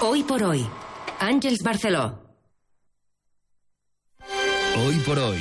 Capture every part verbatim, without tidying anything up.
Hoy por hoy, Àngels Barceló. Hoy por hoy,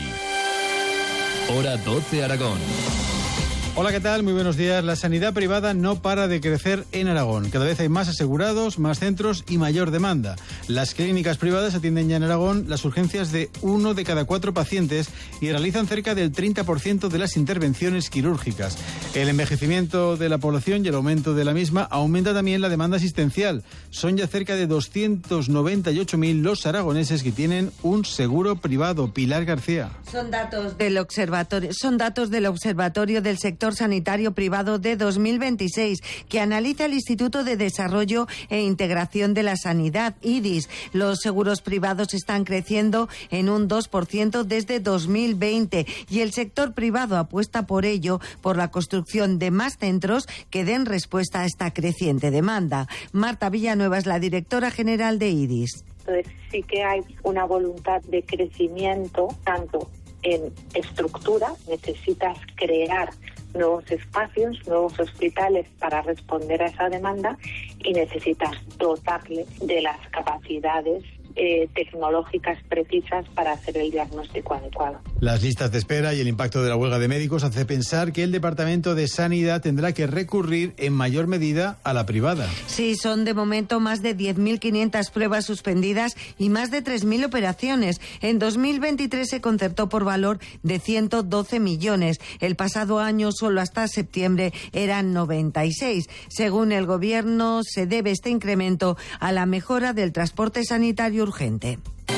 hora doce Aragón. Hola, ¿qué tal? Muy buenos días. La sanidad privada no para de crecer en Aragón. Cada vez hay más asegurados, más centros y mayor demanda. Las clínicas privadas atienden ya en Aragón las urgencias de uno de cada cuatro pacientes y realizan cerca del treinta por ciento de las intervenciones quirúrgicas. El envejecimiento de la población y el aumento de la misma aumenta también la demanda asistencial. Son ya cerca de doscientos noventa y ocho mil los aragoneses que tienen un seguro privado. Pilar García. Son datos del observatorio, son datos del Observatorio del Sector Sanitario Privado de dos mil veintiséis, que analiza el Instituto de Desarrollo e Integración de la Sanidad, I D I S. Los seguros privados están creciendo en un dos por ciento desde dos mil veinte y el sector privado apuesta por ello, por la construcción de más centros que den respuesta a esta creciente demanda. Marta Villanueva es la directora general de I D I S. Entonces sí que hay una voluntad de crecimiento, tanto en estructura, necesitas crear nuevos espacios, nuevos hospitales para responder a esa demanda y necesitas dotarle de las capacidades eh, tecnológicas precisas para hacer el diagnóstico adecuado. Las listas de espera y el impacto de la huelga de médicos hace pensar que el Departamento de Sanidad tendrá que recurrir en mayor medida a la privada. Sí, son de momento más de diez mil quinientas pruebas suspendidas y más de tres mil operaciones. En dos mil veintitrés se concertó por valor de ciento doce millones. El pasado año, solo hasta septiembre, eran noventa y seis. Según el Gobierno, se debe este incremento a la mejora del transporte sanitario urgente.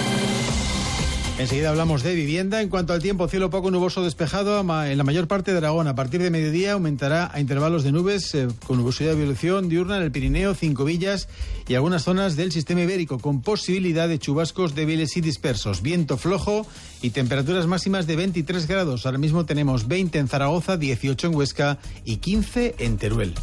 Enseguida hablamos de vivienda. En cuanto al tiempo, cielo poco nuboso despejado en la mayor parte de Aragón. A partir de mediodía aumentará a intervalos de nubes eh, con nubosidad de evolución diurna en el Pirineo, Cinco Villas y algunas zonas del sistema ibérico, con posibilidad de chubascos débiles y dispersos. Viento flojo y temperaturas máximas de veintitrés grados. Ahora mismo tenemos veinte en Zaragoza, dieciocho en Huesca y quince en Teruel.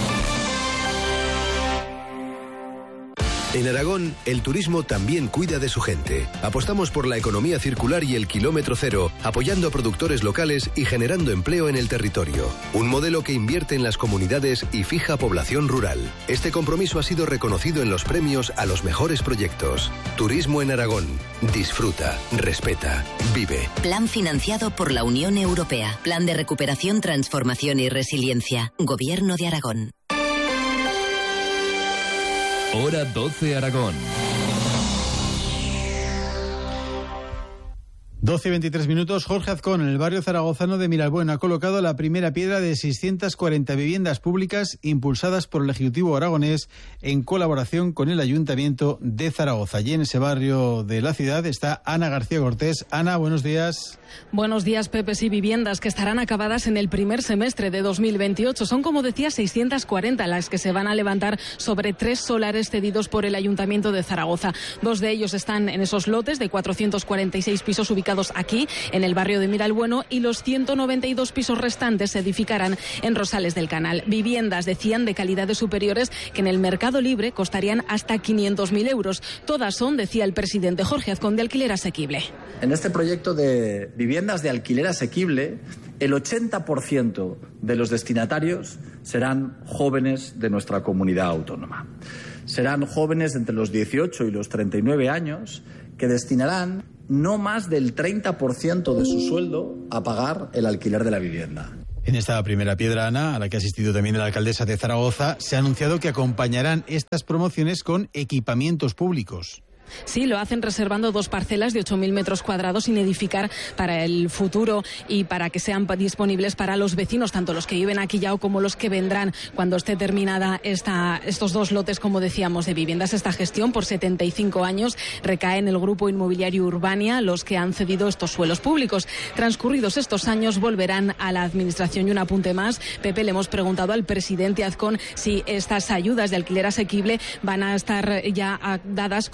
En Aragón, el turismo también cuida de su gente. Apostamos por la economía circular y el kilómetro cero, apoyando a productores locales y generando empleo en el territorio. Un modelo que invierte en las comunidades y fija población rural. Este compromiso ha sido reconocido en los premios a los mejores proyectos. Turismo en Aragón. Disfruta, respeta, vive. Plan financiado por la Unión Europea. Plan de recuperación, transformación y resiliencia. Gobierno de Aragón. Hora doce Aragón. doce y veintitrés minutos. Jorge Azcón, en el barrio zaragozano de Miralbueno, ha colocado la primera piedra de seiscientas cuarenta viviendas públicas impulsadas por el Ejecutivo aragonés en colaboración con el Ayuntamiento de Zaragoza. Y en ese barrio de la ciudad está Ana García Cortés. Ana, buenos días. Buenos días, Pepe. Sí, viviendas que estarán acabadas en el primer semestre de dos mil veintiocho. Son, como decía, seiscientas cuarenta las que se van a levantar sobre tres solares cedidos por el Ayuntamiento de Zaragoza. Dos de ellos están en esos lotes de cuatrocientos cuarenta y seis pisos ubicados aquí, en el barrio de Miralbueno, y los ciento noventa y dos pisos restantes se edificarán en Rosales del Canal. Viviendas, decían, de calidades superiores que en el mercado libre costarían hasta quinientos mil euros. Todas son, decía el presidente Jorge Azcón, de alquiler asequible. En este proyecto de viviendas de alquiler asequible, el ochenta por ciento de los destinatarios serán jóvenes de nuestra comunidad autónoma. Serán jóvenes entre los dieciocho y los treinta y nueve años que destinarán no más del treinta por ciento de su sueldo a pagar el alquiler de la vivienda. En esta primera piedra, Ana, a la que ha asistido también la alcaldesa de Zaragoza, se ha anunciado que acompañarán estas promociones con equipamientos públicos. Sí, lo hacen reservando dos parcelas de ocho mil metros cuadrados sin edificar para el futuro y para que sean disponibles para los vecinos, tanto los que viven aquí ya como los que vendrán cuando esté terminada esta, estos dos lotes, como decíamos, de viviendas. Esta gestión por setenta y cinco años recae en el grupo inmobiliario Urbania, los que han cedido estos suelos públicos. Transcurridos estos años volverán a la administración. Y un apunte más, Pepe, le hemos preguntado al presidente Azcón si estas ayudas de alquiler asequible van a estar ya dadas con esa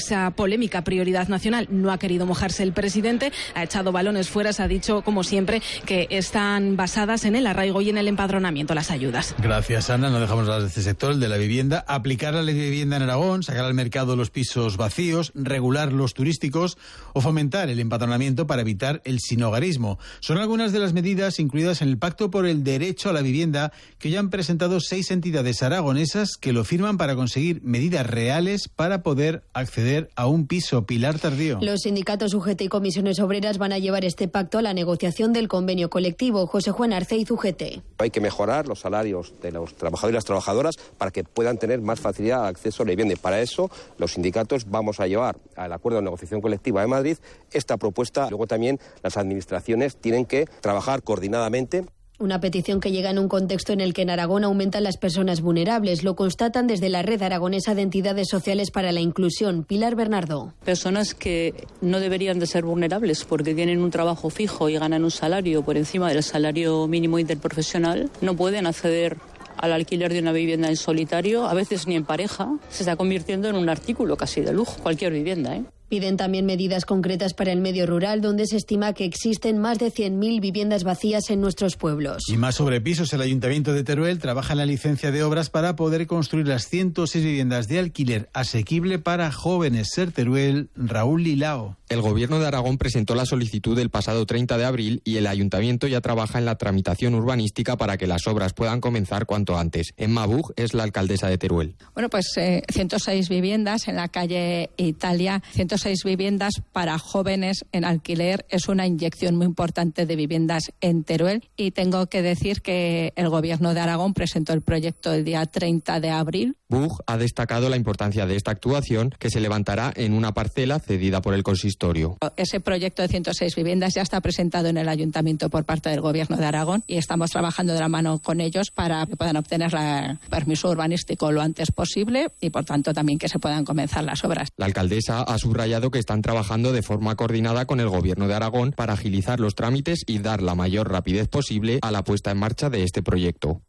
esa polémica prioridad nacional. No ha querido mojarse el presidente, ha echado balones fuera, se ha dicho, como siempre, que están basadas en el arraigo y en el empadronamiento las ayudas. Gracias, Ana. No dejamos hablar de este sector, el de la vivienda. Aplicar la ley de vivienda en Aragón, sacar al mercado los pisos vacíos, regular los turísticos o fomentar el empadronamiento para evitar el sinhogarismo. Son algunas de las medidas incluidas en el Pacto por el Derecho a la Vivienda que ya han presentado seis entidades aragonesas que lo firman para conseguir medidas reales para poder acceder a un piso. Pilar Tardío. Los sindicatos U G T y comisiones obreras van a llevar este pacto a la negociación del convenio colectivo. José Juan Arceiz, U G T. Hay que mejorar los salarios de los trabajadores y las trabajadoras para que puedan tener más facilidad de acceso a la vivienda. Y para eso los sindicatos vamos a llevar al acuerdo de negociación colectiva de Madrid esta propuesta. Luego también las administraciones tienen que trabajar coordinadamente. Una petición que llega en un contexto en el que en Aragón aumentan las personas vulnerables. Lo constatan desde la Red Aragonesa de Entidades Sociales para la Inclusión. Pilar Bernardo. Personas que no deberían de ser vulnerables porque tienen un trabajo fijo y ganan un salario por encima del salario mínimo interprofesional, no pueden acceder al alquiler de una vivienda en solitario, a veces ni en pareja. Se está convirtiendo en un artículo casi de lujo, cualquier vivienda, ¿eh? Piden también medidas concretas para el medio rural, donde se estima que existen más de cien mil viviendas vacías en nuestros pueblos. Y más sobre pisos, el Ayuntamiento de Teruel trabaja en la licencia de obras para poder construir las ciento seis viviendas de alquiler asequible para jóvenes. Ser Teruel, Raúl Lilao. El Gobierno de Aragón presentó la solicitud el pasado treinta de abril y el Ayuntamiento ya trabaja en la tramitación urbanística para que las obras puedan comenzar cuanto antes. Emma Bug es la alcaldesa de Teruel. Bueno, pues eh, ciento seis viviendas en la calle Italia, ciento seis viviendas para jóvenes en alquiler. Es una inyección muy importante de viviendas en Teruel y tengo que decir que el Gobierno de Aragón presentó el proyecto el día treinta de abril. Bug ha destacado la importancia de esta actuación que se levantará en una parcela cedida por el consistorio. Ese proyecto de ciento seis viviendas ya está presentado en el Ayuntamiento por parte del Gobierno de Aragón y estamos trabajando de la mano con ellos para que puedan obtener el permiso urbanístico lo antes posible y por tanto también que se puedan comenzar las obras. La alcaldesa ha subrayado que están trabajando de forma coordinada con el Gobierno de Aragón para agilizar los trámites y dar la mayor rapidez posible a la puesta en marcha de este proyecto.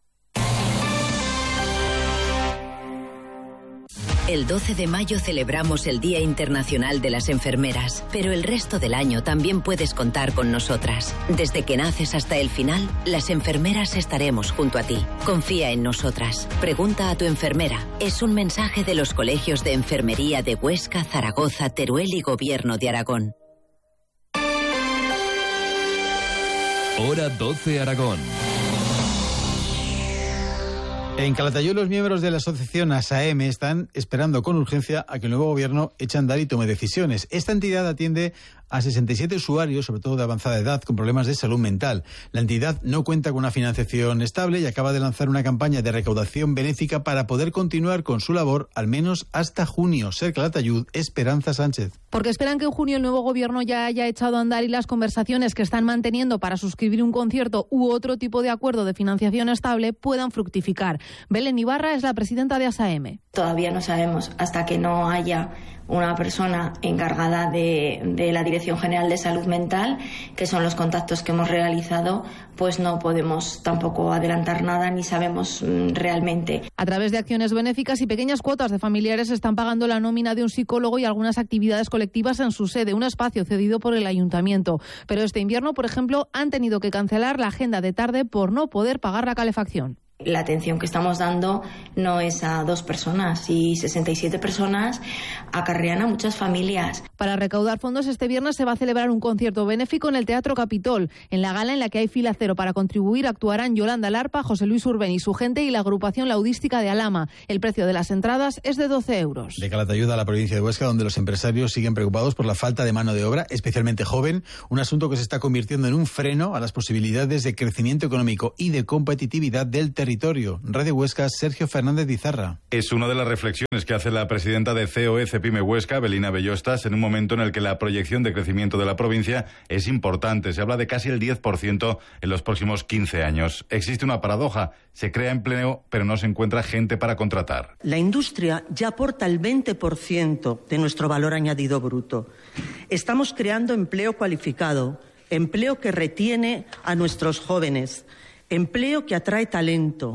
El doce de mayo celebramos el Día Internacional de las Enfermeras, pero el resto del año también puedes contar con nosotras. Desde que naces hasta el final, las enfermeras estaremos junto a ti. Confía en nosotras. Pregunta a tu enfermera. Es un mensaje de los colegios de enfermería de Huesca, Zaragoza, Teruel y Gobierno de Aragón. Hora doce Aragón. En Calatayud, los miembros de la asociación ASAEM están esperando con urgencia a que el nuevo gobierno eche a andar y tome decisiones. Esta entidad atiende a sesenta y siete usuarios, sobre todo de avanzada edad, con problemas de salud mental. La entidad no cuenta con una financiación estable y acaba de lanzar una campaña de recaudación benéfica para poder continuar con su labor al menos hasta junio. Ser Calatayud, Esperanza Sánchez. Porque esperan que en junio el nuevo gobierno ya haya echado a andar y las conversaciones que están manteniendo para suscribir un concierto u otro tipo de acuerdo de financiación estable puedan fructificar. Belén Ibarra es la presidenta de ASAEM. Todavía no sabemos, hasta que no haya una persona encargada de, de la Dirección General de Salud Mental, que son los contactos que hemos realizado, pues no podemos tampoco adelantar nada ni sabemos mm, realmente. A través de acciones benéficas y pequeñas cuotas de familiares están pagando la nómina de un psicólogo y algunas actividades colectivas en su sede, un espacio cedido por el ayuntamiento. Pero este invierno, por ejemplo, han tenido que cancelar la agenda de tarde por no poder pagar la calefacción. La atención que estamos dando no es a dos personas y sesenta y siete personas acarrean a muchas familias. Para recaudar fondos, este viernes se va a celebrar un concierto benéfico en el Teatro Capitol. En la gala en la que hay fila cero para contribuir actuarán Yolanda Larpa, José Luis Urbén y su gente y la agrupación laudística de Alama. El precio de las entradas es de doce euros. De Calatayud a la provincia de Huesca, donde los empresarios siguen preocupados por la falta de mano de obra, especialmente joven, un asunto que se está convirtiendo en un freno a las posibilidades de crecimiento económico y de competitividad del territorio. Radio Huesca, Sergio Fernández Dizarra. Es una de las reflexiones que hace la presidenta de C O E Cepime Huesca, Belina Bellostas, en un momento en el que la proyección de crecimiento de la provincia es importante. Se habla de casi el diez por ciento en los próximos quince años. Existe una paradoja. Se crea empleo, pero no se encuentra gente para contratar. La industria ya aporta el veinte por ciento de nuestro valor añadido bruto. Estamos creando empleo cualificado, empleo que retiene a nuestros jóvenes, empleo que atrae talento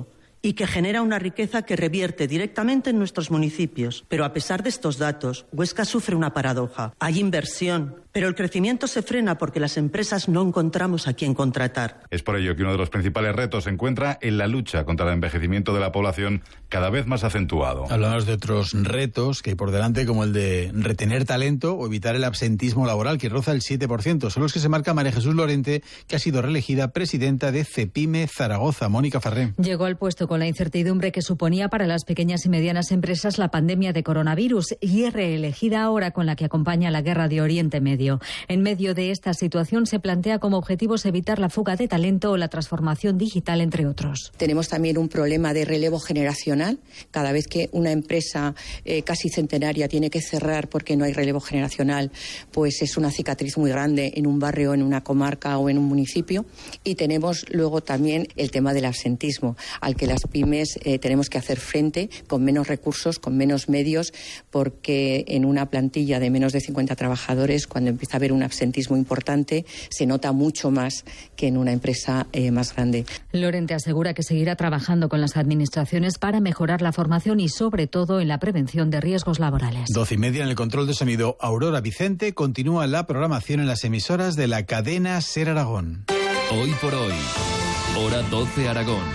y que genera una riqueza que revierte directamente en nuestros municipios. Pero a pesar de estos datos, Huesca sufre una paradoja. Hay inversión, pero el crecimiento se frena porque las empresas no encontramos a quién contratar. Es por ello que uno de los principales retos se encuentra en la lucha contra el envejecimiento de la población cada vez más acentuado. Hablamos de otros retos que hay por delante, como el de retener talento o evitar el absentismo laboral, que roza el siete por ciento. Son los que se marca María Jesús Lorente, que ha sido reelegida presidenta de CEPIME Zaragoza. Mónica Farré. Llegó al puesto con la incertidumbre que suponía para las pequeñas y medianas empresas la pandemia de coronavirus y es reelegida ahora con la que acompaña la guerra de Oriente Medio. En medio de esta situación se plantea como objetivos evitar la fuga de talento o la transformación digital, entre otros. Tenemos también un problema de relevo generacional. Cada vez que una empresa eh, casi centenaria tiene que cerrar porque no hay relevo generacional, pues es una cicatriz muy grande en un barrio, en una comarca o en un municipio. Y tenemos luego también el tema del absentismo, al que las pymes eh, tenemos que hacer frente con menos recursos, con menos medios, porque en una plantilla de menos de cincuenta trabajadores, cuando empieza a haber un absentismo importante, se nota mucho más que en una empresa eh, más grande. Lorente asegura que seguirá trabajando con las administraciones para mejorar la formación y, sobre todo, en la prevención de riesgos laborales. Doce y media en el control de sonido. Aurora Vicente. Continúa la programación en las emisoras de la cadena SER Aragón. Hoy por hoy, hora doce Aragón.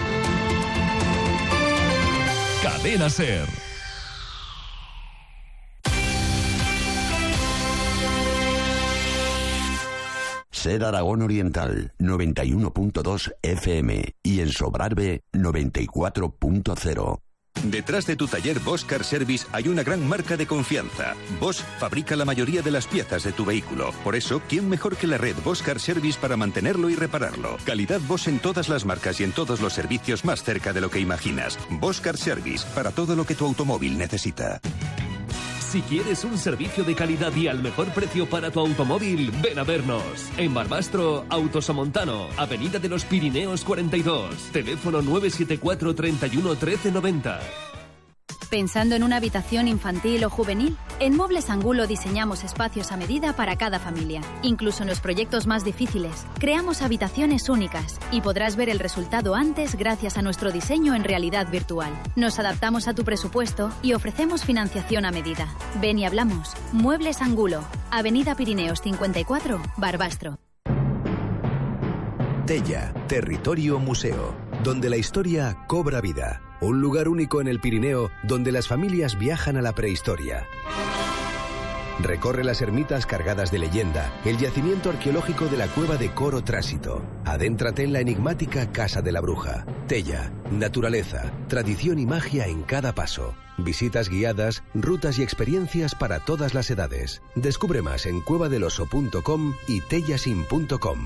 Cadena SER. SER Aragón Oriental, noventa y uno punto dos F M y en Sobrarbe, noventa y cuatro punto cero. Detrás de tu taller Bosch Car Service hay una gran marca de confianza. Bosch fabrica la mayoría de las piezas de tu vehículo. Por eso, ¿quién mejor que la red Bosch Car Service para mantenerlo y repararlo? Calidad Bosch en todas las marcas y en todos los servicios más cerca de lo que imaginas. Bosch Car Service, para todo lo que tu automóvil necesita. Si quieres un servicio de calidad y al mejor precio para tu automóvil, ven a vernos. En Barbastro, Autosomontano, Avenida de los Pirineos cuarenta y dos. Teléfono nueve siete cuatro, treinta y uno, trece noventa. ¿Pensando en una habitación infantil o juvenil? En Muebles Angulo diseñamos espacios a medida para cada familia. Incluso en los proyectos más difíciles, creamos habitaciones únicas y podrás ver el resultado antes gracias a nuestro diseño en realidad virtual. Nos adaptamos a tu presupuesto y ofrecemos financiación a medida. Ven y hablamos. Muebles Angulo, Avenida Pirineos cincuenta y cuatro, Barbastro. Tella, territorio museo, donde la historia cobra vida. Un lugar único en el Pirineo donde las familias viajan a la prehistoria. Recorre las ermitas cargadas de leyenda, el yacimiento arqueológico de la cueva de Coro Trásito. Adéntrate en la enigmática Casa de la Bruja. Tella, naturaleza, tradición y magia en cada paso. Visitas guiadas, rutas y experiencias para todas las edades. Descubre más en cuevadeloso punto com y tellasin punto com.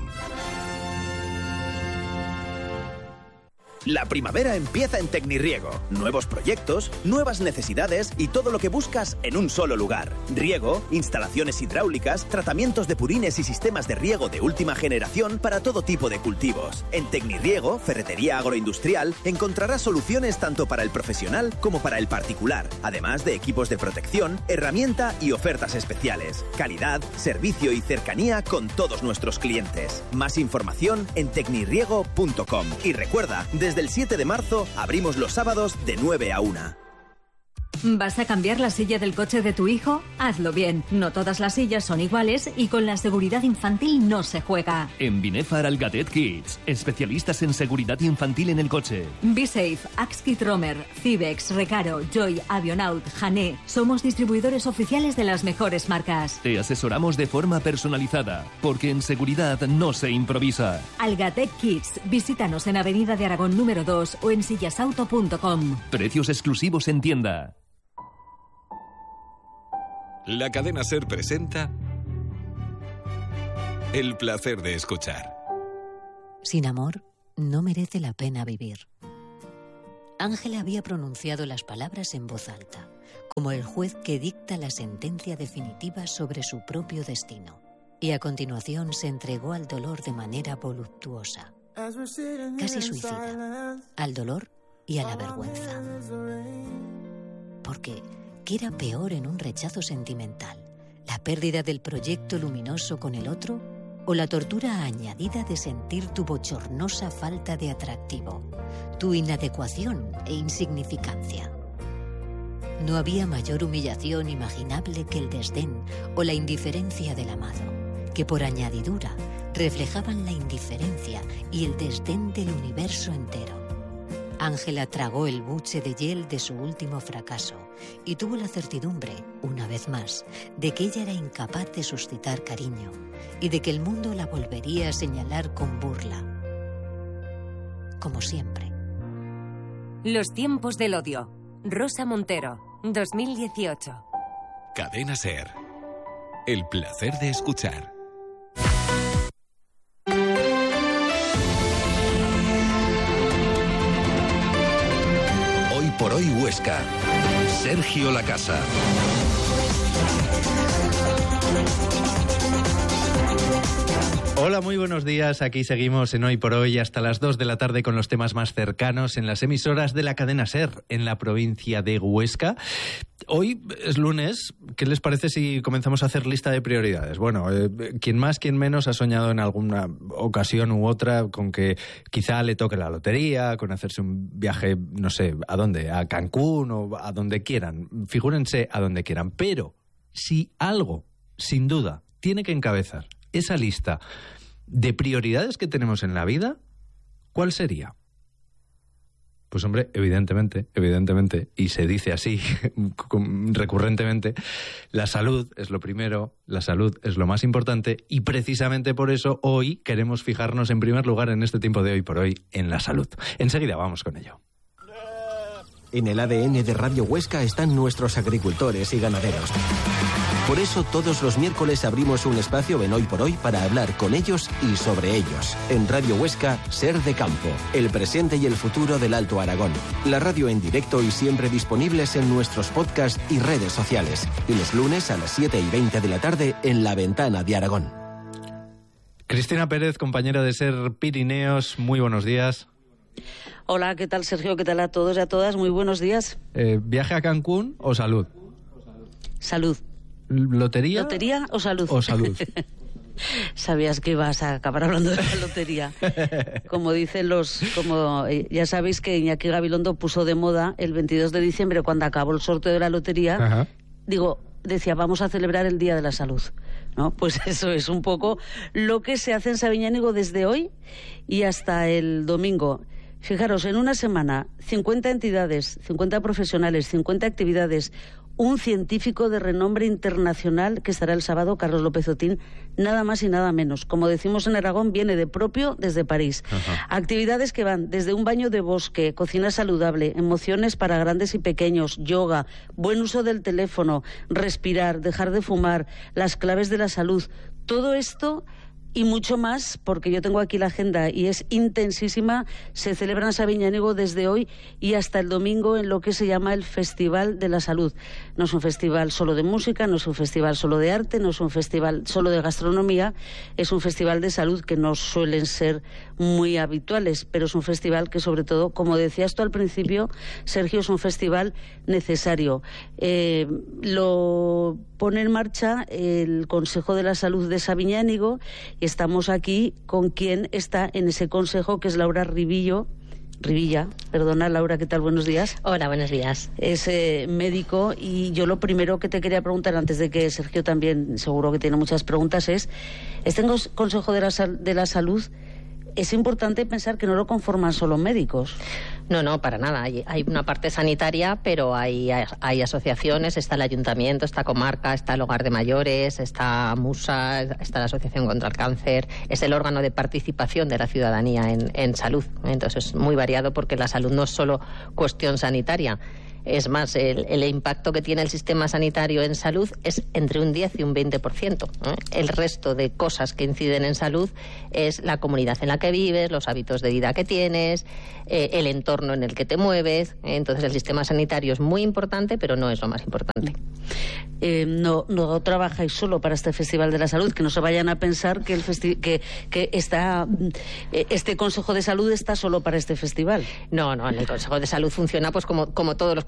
La primavera empieza en Tecnirriego. Nuevos proyectos, nuevas necesidades y todo lo que buscas en un solo lugar. Riego, instalaciones hidráulicas, tratamientos de purines y sistemas de riego de última generación para todo tipo de cultivos. En Tecnirriego, ferretería agroindustrial, encontrarás soluciones tanto para el profesional como para el particular, además de equipos de protección, herramienta y ofertas especiales. Calidad, servicio y cercanía con todos nuestros clientes. Más información en tecnirriego punto com. Y recuerda, desde Desde el siete de marzo abrimos los sábados de nueve a una. ¿Vas a cambiar la silla del coche de tu hijo? Hazlo bien. No todas las sillas son iguales y con la seguridad infantil no se juega. En Binefar Algatet Kids, especialistas en seguridad infantil en el coche. BeSafe, Axkit Romer, Cibex, Recaro, Joy, Avionaut, Hané. Somos distribuidores oficiales de las mejores marcas. Te asesoramos de forma personalizada, porque en seguridad no se improvisa. Algatet Kids. Visítanos en Avenida de Aragón número dos o en sillasauto punto com. Precios exclusivos en tienda. La cadena SER presenta El placer de escuchar. Sin amor, no merece la pena vivir. Ángela había pronunciado las palabras en voz alta, como el juez que dicta la sentencia definitiva sobre su propio destino. Y a continuación se entregó al dolor de manera voluptuosa, casi suicida, al dolor y a la vergüenza. Porque ¿qué era peor en un rechazo sentimental? ¿La pérdida del proyecto luminoso con el otro o la tortura añadida de sentir tu bochornosa falta de atractivo, tu inadecuación e insignificancia. No había mayor humillación imaginable que el desdén o la indiferencia del amado, que por añadidura reflejaban la indiferencia y el desdén del universo entero. Ángela tragó el buche de hiel de su último fracaso y tuvo la certidumbre, una vez más, de que ella era incapaz de suscitar cariño y de que el mundo la volvería a señalar con burla. Como siempre. Los tiempos del odio. Rosa Montero, dos mil dieciocho. Cadena SER. El placer de escuchar. Hoy por hoy Huesca. Sergio Lacasa. Hola, muy buenos días. Aquí seguimos en Hoy por Hoy hasta las dos de la tarde con los temas más cercanos en las emisoras de la cadena SER en la provincia de Huesca. Hoy es lunes. ¿Qué les parece si comenzamos a hacer lista de prioridades? Bueno, eh, quien más, quien menos ha soñado en alguna ocasión u otra con que quizá le toque la lotería, con hacerse un viaje, no sé, ¿a dónde? A Cancún o a donde quieran. Figúrense a donde quieran. Pero si algo, sin duda, tiene que encabezar esa lista de prioridades que tenemos en la vida, ¿cuál sería? Pues hombre, evidentemente, evidentemente, y se dice así recurrentemente, la salud es lo primero, la salud es lo más importante, y precisamente por eso hoy queremos fijarnos en primer lugar en este tiempo de Hoy por Hoy en la salud. Enseguida vamos con ello. En el A D N de Radio Huesca están nuestros agricultores y ganaderos. Por eso todos los miércoles abrimos un espacio en Hoy por Hoy para hablar con ellos y sobre ellos. En Radio Huesca, Ser de Campo, el presente y el futuro del Alto Aragón. La radio en directo y siempre disponibles en nuestros podcasts y redes sociales. Y los lunes a las siete y veinte de la tarde en La Ventana de Aragón. Cristina Pérez, compañera de Ser Pirineos, muy buenos días. Hola, ¿qué tal Sergio? ¿Qué tal a todos y a todas? Muy buenos días. Eh, ¿Viaje a Cancún o salud? Salud. ¿Lotería? ¿Lotería o salud? O salud. Sabías que ibas a acabar hablando de la lotería. Como dicen los... como ya sabéis que Iñaki Gabilondo puso de moda el veintidós de diciembre, cuando acabó el sorteo de la lotería, Ajá. digo, decía, vamos a celebrar el Día de la Salud, ¿no? Pues eso es un poco lo que se hace en Sabiñánigo desde hoy y hasta el domingo. Fijaros, en una semana, cincuenta entidades, cincuenta profesionales, cincuenta actividades, un científico de renombre internacional que estará el sábado, Carlos López Otín, nada más y nada menos. Como decimos en Aragón, viene de propio desde París. Ajá. Actividades que van desde un baño de bosque, cocina saludable, emociones para grandes y pequeños, yoga, buen uso del teléfono, respirar, dejar de fumar, las claves de la salud. Todo esto y mucho más, porque yo tengo aquí la agenda y es intensísima, se celebra en Sabiñánigo desde hoy y hasta el domingo en lo que se llama el Festival de la Salud. No es un festival solo de música, no es un festival solo de arte, no es un festival solo de gastronomía, es un festival de salud que no suelen ser muy habituales, pero es un festival que sobre todo, como decías tú al principio, Sergio, es un festival necesario. Eh, lo pone en marcha el Consejo de la Salud de Sabiñánigo y estamos aquí con quien está en ese consejo, que es Laura Ribillo. Rivilla, perdona Laura, ¿qué tal? Buenos días. Hola, buenos días. Es eh, médico y yo lo primero que te quería preguntar, antes de que Sergio también seguro que tiene muchas preguntas, es, este Consejo de la, de la Salud, es importante pensar que no lo conforman solo médicos. No, no, para nada. Hay, hay una parte sanitaria, pero hay, hay asociaciones, está el ayuntamiento, está Comarca, está el Hogar de Mayores, está MUSA, está la Asociación contra el Cáncer. Es el órgano de participación de la ciudadanía en, en salud. Entonces es muy variado porque la salud no es solo cuestión sanitaria. Es más, el, el impacto que tiene el sistema sanitario en salud es entre un diez y un veinte por ciento. ¿eh? El resto de cosas que inciden en salud es la comunidad en la que vives, los hábitos de vida que tienes, eh, el entorno en el que te mueves. Entonces, el sistema sanitario es muy importante, pero no es lo más importante. Eh, no, no trabajáis solo para este Festival de la Salud, que no se vayan a pensar que, el festi- que, que está, eh, este Consejo de Salud está solo para este festival. No, no, el Consejo de Salud funciona pues como, como todos los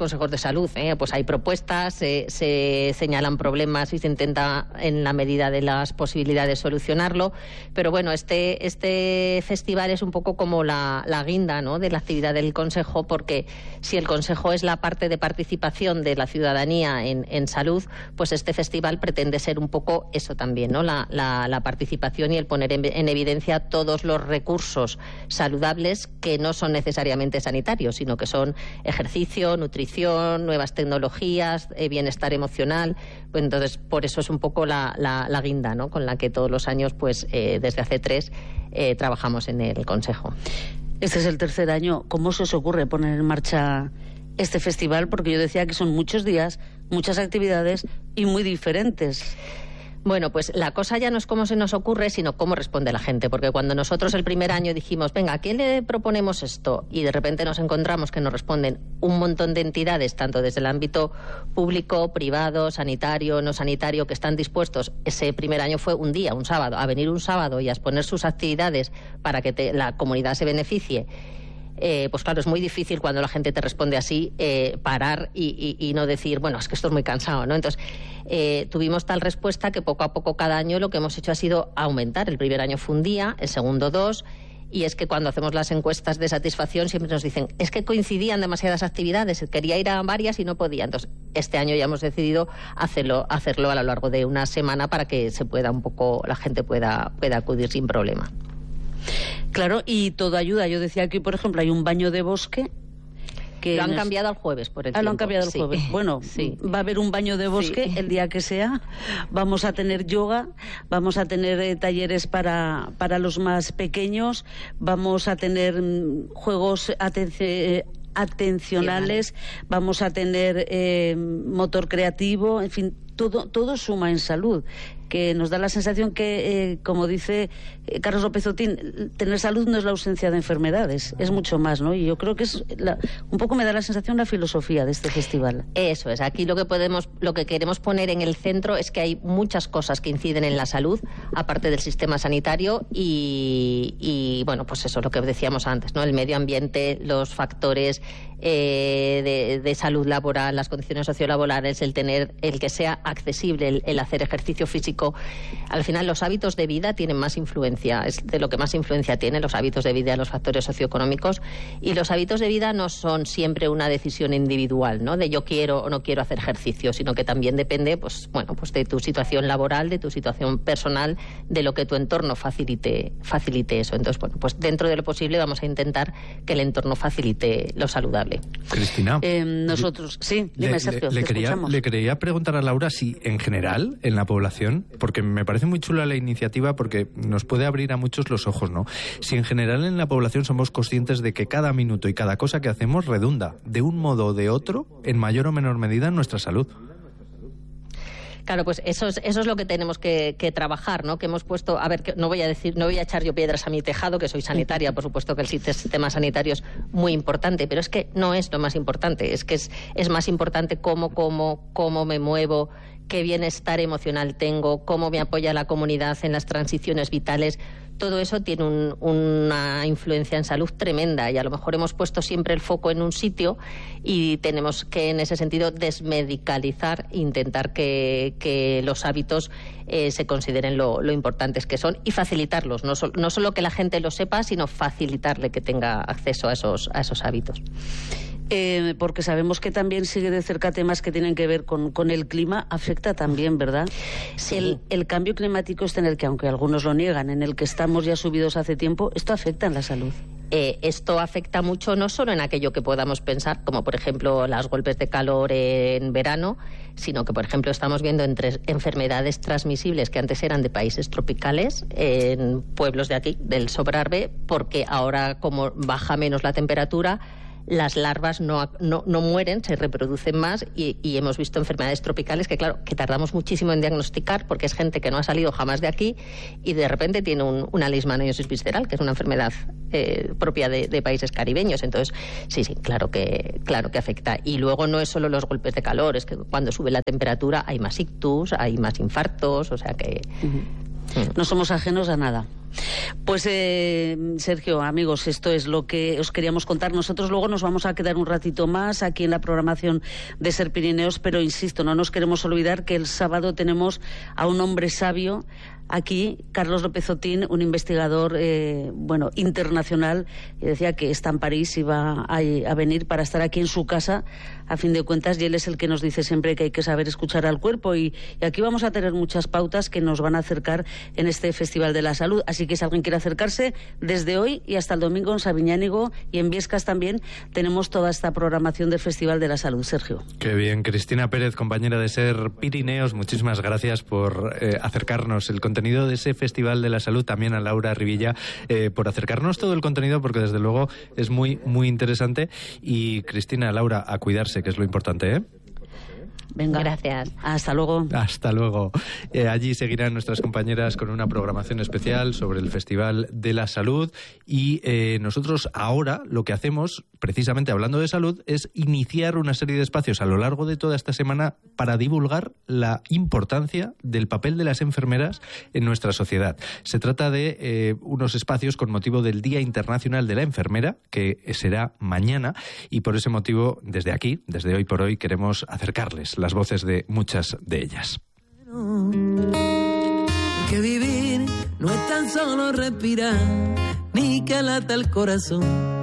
consejos de salud, ¿eh? Pues hay propuestas, se, se señalan problemas y se intenta en la medida de las posibilidades solucionarlo, pero bueno, este, este festival es un poco como la, la guinda, ¿no?, de la actividad del Consejo, porque si el Consejo es la parte de participación de la ciudadanía en, en salud, pues este festival pretende ser un poco eso también, ¿no?, la, la, la participación y el poner en, en evidencia todos los recursos saludables que no son necesariamente sanitarios, sino que son ejercicio, nutrición, nuevas tecnologías, eh, bienestar emocional. Pues entonces, por eso es un poco la, la, la guinda, ¿no?, con la que todos los años, pues eh, desde hace tres, eh, trabajamos en el Consejo. Este es el tercer año. ¿Cómo se os ocurre poner en marcha este festival? Porque yo decía que son muchos días, muchas actividades y muy diferentes. Bueno, pues la cosa ya no es cómo se nos ocurre, sino cómo responde la gente. Porque cuando nosotros el primer año dijimos, venga, ¿a quién le proponemos esto? Y de repente nos encontramos que nos responden un montón de entidades, tanto desde el ámbito público, privado, sanitario, no sanitario, que están dispuestos. Ese primer año fue un día, un sábado, a venir un sábado y a exponer sus actividades para que te, la comunidad se beneficie. Eh, pues claro, es muy difícil cuando la gente te responde así, eh, parar y, y, y no decir, bueno, es que esto es muy cansado, ¿no? Entonces, eh, tuvimos tal respuesta que poco a poco cada año lo que hemos hecho ha sido aumentar. El primer año fue un día, el segundo dos, y es que cuando hacemos las encuestas de satisfacción siempre nos dicen, es que coincidían demasiadas actividades, quería ir a varias y no podía. Entonces, este año ya hemos decidido hacerlo, hacerlo a lo largo de una semana para que se pueda un poco, la gente pueda, pueda acudir sin problema. Claro, y todo ayuda. Yo decía que, por ejemplo, hay un baño de bosque que lo han nos... cambiado al jueves por el ah, tiempo. lo han cambiado al sí. jueves. Bueno, sí. Va a haber un baño de bosque sí. el día que sea. Vamos a tener yoga, vamos a tener eh, talleres para, para los más pequeños, vamos a tener mm, juegos atenci atencionales, vamos a tener eh, motor creativo, en fin, todo, todo suma en salud, que nos da la sensación que, eh, como dice eh, Carlos López Otín, tener salud no es la ausencia de enfermedades, es mucho más, ¿no? Y yo creo que es la, un poco me da la sensación la filosofía de este festival. Eso es, aquí lo que podemos, lo que queremos poner en el centro es que hay muchas cosas que inciden en la salud, aparte del sistema sanitario y, y bueno, pues eso, lo que decíamos antes, ¿no? El medio ambiente, los factores eh, de, de salud laboral, las condiciones sociolaborales, el tener, el que sea accesible, el, el hacer ejercicio físico. Al final los hábitos de vida tienen más influencia, es de lo que más influencia tienen los hábitos de vida, los factores socioeconómicos, y los hábitos de vida no son siempre una decisión individual, ¿no? De yo quiero o no quiero hacer ejercicio, sino que también depende, pues bueno, pues de tu situación laboral, de tu situación personal, de lo que tu entorno facilite, facilite eso. Entonces, bueno, pues dentro de lo posible vamos a intentar que el entorno facilite lo saludable. Cristina. Eh, nosotros, sí, dime, le, Sergio, le, le te quería, escuchamos. Le quería preguntar a Laura si en general, en la población, porque me parece muy chula la iniciativa porque nos puede abrir a muchos los ojos, ¿no? Si en general en la población somos conscientes de que cada minuto y cada cosa que hacemos redunda, de un modo o de otro, en mayor o menor medida en nuestra salud. Claro, pues eso es, eso es lo que tenemos que, que trabajar, ¿no? Que hemos puesto, a ver, que no voy a decir, no voy a echar yo piedras a mi tejado, que soy sanitaria, por supuesto que el sistema sanitario es muy importante, pero es que no es lo más importante, es que es, es más importante cómo, cómo, cómo me muevo, qué bienestar emocional tengo, cómo me apoya la comunidad en las transiciones vitales. Todo eso tiene un, una influencia en salud tremenda y a lo mejor hemos puesto siempre el foco en un sitio y tenemos que en ese sentido desmedicalizar, intentar que, que los hábitos eh, se consideren lo, lo importantes que son y facilitarlos, no, so, no solo que la gente lo sepa, sino facilitarle que tenga acceso a esos, a esos hábitos. Eh, porque sabemos que también sigue de cerca temas que tienen que ver con, con el clima, afecta también, ¿verdad? Sí. El, el cambio climático este en el que, aunque algunos lo niegan, en el que estamos ya subidos hace tiempo, ¿esto afecta en la salud? Eh, esto afecta mucho no solo en aquello que podamos pensar, como por ejemplo los golpes de calor en verano, sino que por ejemplo estamos viendo entre enfermedades transmisibles que antes eran de países tropicales, en pueblos de aquí, del Sobrarbe, porque ahora como baja menos la temperatura, las larvas no, no, no mueren, se reproducen más y, y hemos visto enfermedades tropicales que, claro, que tardamos muchísimo en diagnosticar porque es gente que no ha salido jamás de aquí y de repente tiene un, una leishmaniosis visceral, que es una enfermedad eh, propia de, de países caribeños. Entonces, sí, sí, claro que, claro que afecta. Y luego no es solo los golpes de calor, es que cuando sube la temperatura hay más ictus, hay más infartos, o sea que... Uh-huh. No somos ajenos a nada. Pues eh, Sergio, amigos, esto es lo que os queríamos contar. Nosotros luego nos vamos a quedar un ratito más aquí en la programación de Ser Pirineos, pero insisto, no nos queremos olvidar que el sábado tenemos a un hombre sabio aquí, Carlos López Otín, un investigador eh, bueno, internacional, y decía que está en París y va a, a venir para estar aquí en su casa, a fin de cuentas, y él es el que nos dice siempre que hay que saber escuchar al cuerpo, y, y aquí vamos a tener muchas pautas que nos van a acercar en este Festival de la Salud. Así que si alguien quiere acercarse, desde hoy y hasta el domingo en Sabiñánigo y en Viescas también tenemos toda esta programación del Festival de la Salud. Sergio. Qué bien. Cristina Pérez, compañera de Ser Pirineos, muchísimas gracias por eh, acercarnos el contenido de ese Festival de la Salud, también a Laura Rivilla eh, por acercarnos todo el contenido, porque desde luego es muy, muy interesante. Y Cristina, Laura, a cuidarse, que es lo importante, ¿eh? Venga, gracias. Hasta luego. Hasta luego. Eh, allí seguirán nuestras compañeras con una programación especial sobre el Festival de la Salud, y eh, nosotros ahora lo que hacemos, precisamente hablando de salud, es iniciar una serie de espacios a lo largo de toda esta semana para divulgar la importancia del papel de las enfermeras en nuestra sociedad. Se trata de eh, unos espacios con motivo del Día Internacional de la Enfermera, que será mañana, y por ese motivo, desde aquí, desde Hoy por Hoy, queremos acercarles las voces de muchas de ellas. Que vivir no es tan solo respirar, ni que lata el corazón.